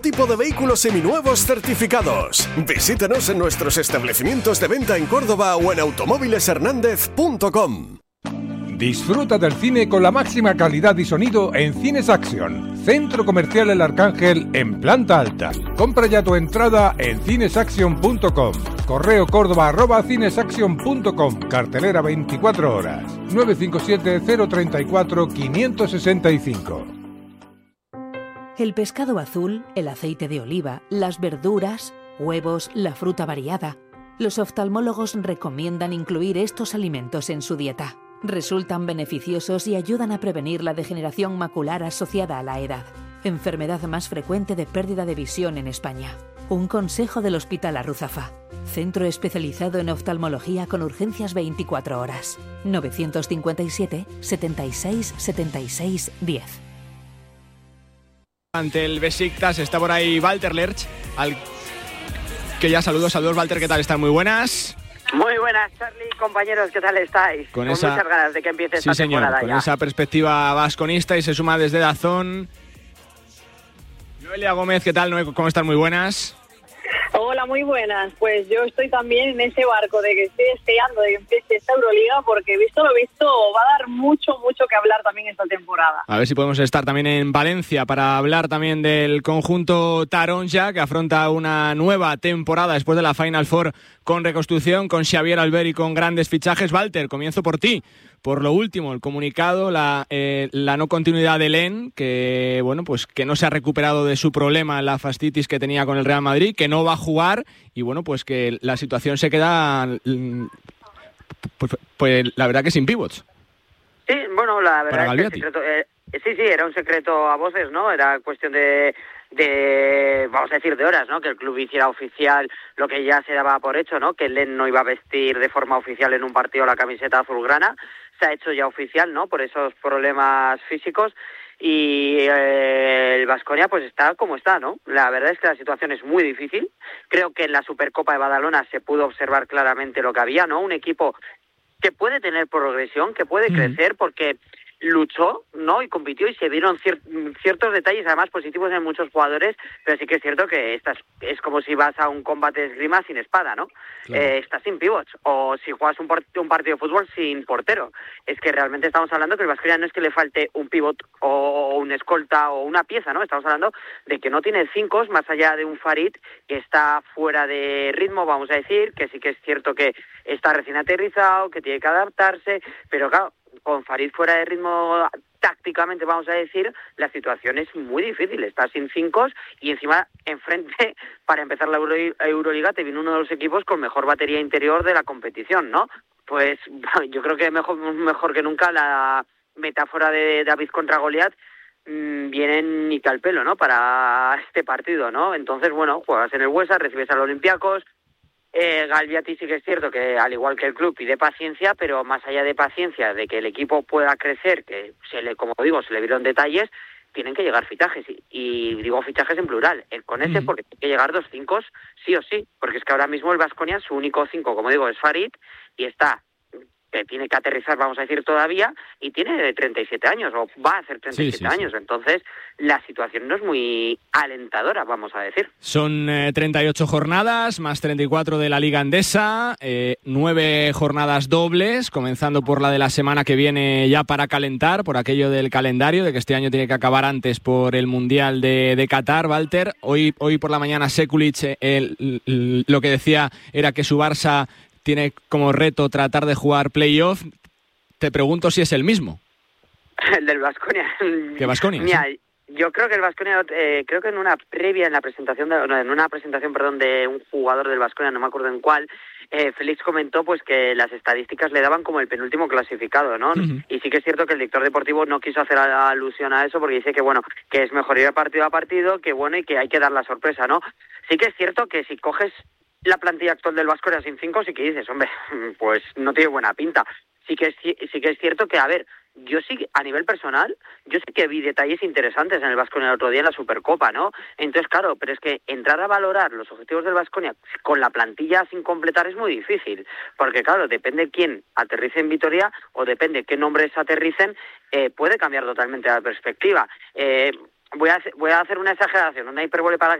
Tipo de vehículos seminuevos certificados. Visítanos en nuestros establecimientos de venta en Córdoba o en automóvileshernandez.com. Disfruta del cine con la máxima calidad y sonido en Cines Action, Centro Comercial El Arcángel en planta alta. Compra ya tu entrada en cinesaction.com. Correo córdoba@cinesaction.com. Cartelera 24 horas. 957-034-565. El pescado azul, el aceite de oliva, las verduras, huevos, la fruta variada. Los oftalmólogos recomiendan incluir estos alimentos en su dieta. Resultan beneficiosos y ayudan a prevenir la degeneración macular asociada a la edad, enfermedad más frecuente de pérdida de visión en España. Un consejo del Hospital Arruzafa, centro especializado en oftalmología con urgencias 24 horas. 957 76 76 10. Ante el Besiktas está por ahí Walter Lerch, al que ya saludos, Walter, ¿qué tal? ¿Están? Muy buenas. Muy buenas, Charlie, compañeros, ¿qué tal estáis? Con muchas ganas de que empiece esta temporada. Con esa perspectiva vasconista, y se suma desde Dazón Noelia Gómez, ¿qué tal? ¿Cómo están? Muy buenas. Hola, muy buenas. Pues yo estoy también en ese barco de que estoy deseando de que empiece esta Euroliga, porque visto lo visto va a dar mucho que hablar también esta temporada. A ver si podemos estar también en Valencia para hablar también del conjunto Taronja, que afronta una nueva temporada después de la Final Four con reconstrucción, con Xavier Albert y con grandes fichajes. Walter, comienzo por ti. Por lo último, el comunicado, la no continuidad de Len, que bueno, pues que no se ha recuperado de su problema, la fascitis que tenía con el Real Madrid, que no va a jugar, y bueno, pues que la situación se queda, pues la verdad que sin pivots. Sí, bueno, la verdad es que el secreto, sí, era un secreto a voces, ¿no? Era cuestión de vamos a decir, de horas, ¿no? Que el club hiciera oficial lo que ya se daba por hecho, ¿no? Que Len no iba a vestir de forma oficial en un partido la camiseta azulgrana. Se ha hecho ya oficial, ¿no? Por esos problemas físicos. Y el Baskonia pues está como está, ¿no? La verdad es que la situación es muy difícil. Creo que en la Supercopa de Badalona se pudo observar claramente lo que había, ¿no? Un equipo que puede tener progresión, que puede crecer, porque luchó, ¿no? Y compitió, y se vieron ciertos detalles, además positivos en muchos jugadores, pero sí que es cierto que es como si vas a un combate de esgrima sin espada, ¿no? Claro. Estás sin pivots, o si juegas un partido de fútbol sin portero. Es que realmente estamos hablando que el Baskonia no es que le falte un pivot o un escolta o una pieza, ¿no? Estamos hablando de que no tiene cinco, más allá de un Farid que está fuera de ritmo, vamos a decir, que sí que es cierto que está recién aterrizado, que tiene que adaptarse, pero claro, con Farid fuera de ritmo tácticamente, vamos a decir, la situación es muy difícil. Estás sin cinco y encima enfrente, para empezar la Euroliga, te viene uno de los equipos con mejor batería interior de la competición, ¿no? Pues yo creo que mejor que nunca la metáfora de David contra Goliat viene ni que al pelo, ¿no? Para este partido, ¿no? Entonces, bueno, juegas en el Huesa, recibes a los Olympiacos. Galviati sí que es cierto que, al igual que el club, pide paciencia, pero más allá de paciencia, de que el equipo pueda crecer, que como digo, se le vieron detalles, tienen que llegar fichajes, y digo fichajes en plural, con ese, porque tiene que llegar 2 5 sí o sí, porque es que ahora mismo el Baskonia, su único 5, como digo, es Farid, y está, que tiene que aterrizar, vamos a decir, todavía, y tiene 37 años, o va a hacer 37 años, entonces la situación no es muy alentadora, vamos a decir. Son 38 jornadas, más 34 de la Liga Endesa, 9 jornadas dobles, comenzando por la de la semana que viene ya para calentar, por aquello del calendario, de que este año tiene que acabar antes por el Mundial de Qatar. Walter, hoy por la mañana Sekulic lo que decía era que su Barça tiene como reto tratar de jugar playoff. Te pregunto si es el mismo. El del Baskonia. ¿Qué Baskonia? Mira, sí. Yo creo que el Baskonia, creo que en una presentación de un jugador del Baskonia, no me acuerdo en cuál, Félix comentó pues que las estadísticas le daban como el penúltimo clasificado, ¿no? Uh-huh. Y sí que es cierto que el director deportivo no quiso hacer alusión a eso, porque dice que bueno, que es mejor ir partido a partido, que bueno, y que hay que dar la sorpresa, ¿no? Sí que es cierto que si coges la plantilla actual del Baskonia sin 5, sí que dices, hombre, pues no tiene buena pinta. Sí que es cierto que, a ver, yo sí, a nivel personal, yo sí que vi detalles interesantes en el Baskonia el otro día en la Supercopa, ¿no? Entonces, claro, pero es que entrar a valorar los objetivos del Baskonia con la plantilla sin completar es muy difícil, porque claro, depende quién aterrice en Vitoria o depende qué nombres aterricen, puede cambiar totalmente la perspectiva. voy a hacer una exageración, una hipérbole para